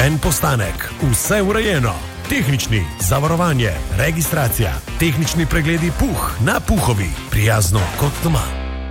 En postanek, vse urejeno. Tehnični, zavarovanje, registracija, tehnični pregledi Puh na Puhovi. Prijazno kot doma.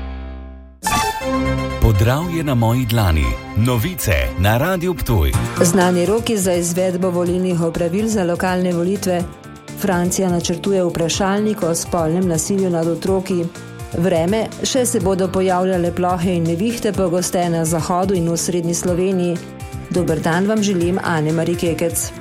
Podravje na moji dlani. Novice na Radiu Ptuj. Znani roki za izvedbo volilnih opravil za lokalne volitve. Francija načrtuje vprašalnik o spolnem nasilju nad otroki. Vreme, še se bodo pojavljale plohe in nevihte pogosteje na zahodu in v srednji Sloveniji. Dober dan vam želim, Ane-Mari Kekec.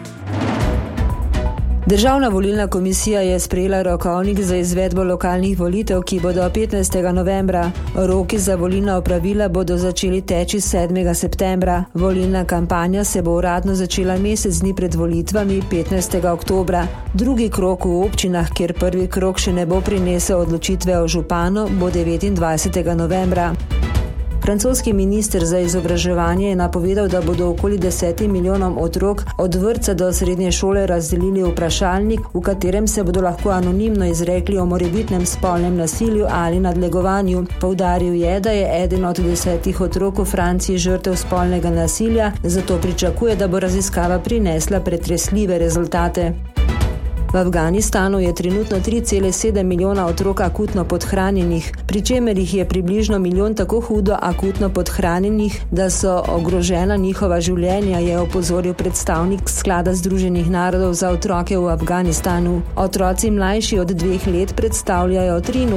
Državna volilna komisija je sprejela rokovnik za izvedbo lokalnih volitev, ki bodo 15. novembra. Roki za volilna opravila bodo začeli teči 7. septembra. Volilna kampanja se bo uradno začela mesec dni pred volitvami 15. oktobra. Drugi krog v občinah, kjer prvi krog še ne bo prinesel odločitve o županu, bo 29. novembra. Francoski minister za izobraževanje je napovedal, da bodo okoli 10 milijonom otrok od vrtca do srednje šole razdelili vprašalnik, v katerem se bodo lahko anonimno izrekli o morebitnem spolnem nasilju ali nadlegovanju. Poudaril je, da je eden od 10 otrok v Franciji žrtev spolnega nasilja, zato pričakuje, da bo raziskava prinesla pretresljive rezultate. V Afganistanu je trenutno 3,7 milijona otrok akutno podhranjenih, pri čemer jih je približno milijon tako hudo akutno podhranjenih, da so ogrožena njihova življenja, je opozoril predstavnik Sklada Združenih narodov za otroke v Afganistanu. Otroci mlajši od 2 let predstavljajo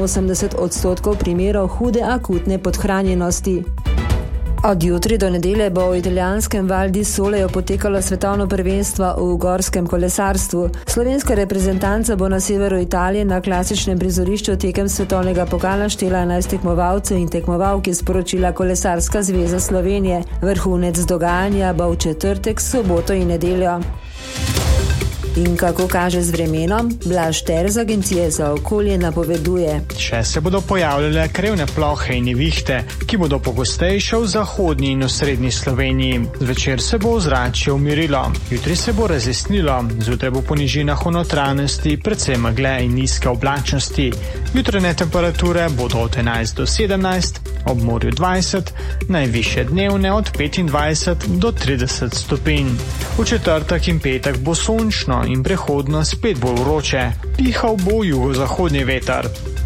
83% primerov hude akutne podhranjenosti. Od jutri do nedelje bo v italijanskem Val di Soleju potekalo svetovno prvenstvo v gorskem kolesarstvu. Slovenska reprezentanca bo na severu Italije na klasičnem prizorišču tekem svetovnega pokala štela 11 tekmovalcev in tekmovalk, je sporočila Kolesarska zveza Slovenije. Vrhunec dogajanja bo v četrtek, soboto in nedeljo. In kako kaže z vremenom, Blaž Ter z Agencije za okolje napoveduje. Še se bodo pojavljale krevne plohe in nevihte, ki bodo pogostejše v zahodni in v srednji Sloveniji. Zvečer se bo ozračje umirilo, jutri se bo razjasnilo, zjutraj bo po nižinah v notranjosti predvsem megle in nizke oblačnosti. Jutranje temperature bodo od 11 do 17, ob morju 20, najvišje dnevne od 25 do 30 stopinj. V četrtek in petek bo sončno in prehodno spet bolj vroče. Pihal bo jugozahodni veter.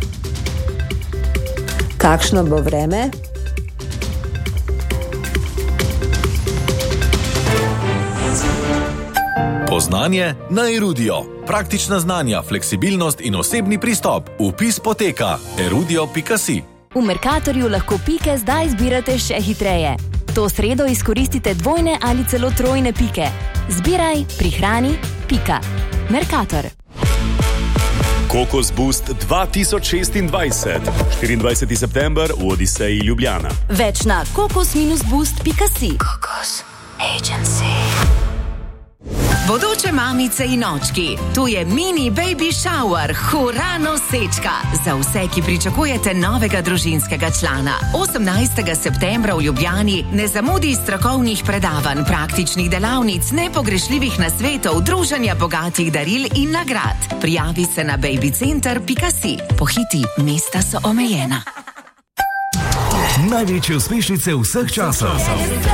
Kakšno bo vreme? Poznanje na Erudio. Praktična znanja, fleksibilnost in osebni pristop. Vpis poteka erudio.si. V Mercatorju lahko pike zdaj zbirate še hitreje. To sredo izkoristite dvojne ali celo trojne pike. Zbiraj, prihrani, pika. Mercator. Kokos Boost 2026. 24. september v Odiseji Ljubljana. Več na kokos-boost.si. Kokos Agency. Bodoče mamice in očki, tu je mini baby shower, hura nosečka. Za vse, ki pričakujete novega družinskega člana. 18. septembra v Ljubljani ne zamudi strokovnih predavanj, praktičnih delavnic, nepogrešljivih nasvetov, druženja bogatih daril in nagrad. Prijavi se na babycenter.si. Pohiti, mesta so omejena. Največje uspešnice vseh časov.